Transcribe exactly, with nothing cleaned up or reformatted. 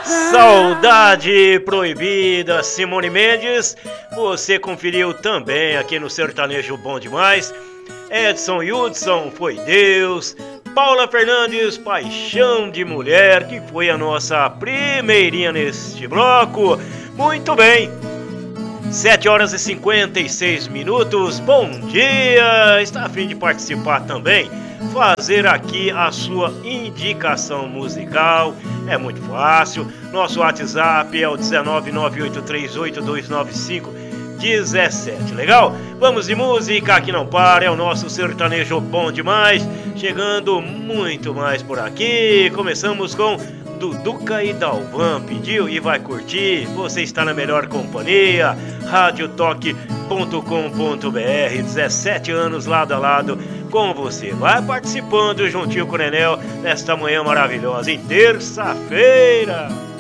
Saudade Proibida, Simone Mendes. Você conferiu também aqui no Sertanejo Bom Demais. Edson Hudson, Foi Deus. Paula Fernandes, Paixão de Mulher, que foi a nossa primeirinha neste bloco. Muito bem, sete horas e cinquenta e seis minutos. Bom dia, está a fim de participar também? Fazer aqui a sua indicação musical é muito fácil. Nosso WhatsApp é o um nove nove oito três oito dois nove cinco um sete. Legal? Vamos de música que não para, é o nosso sertanejo bom demais. Chegando muito mais por aqui. Começamos com Duduca e Dalvan. Pediu e vai curtir. Você está na melhor companhia. rádio toque ponto com ponto b r. dezessete anos lado a lado com você. Vai participando juntinho com o Nenel nesta manhã maravilhosa em terça-feira.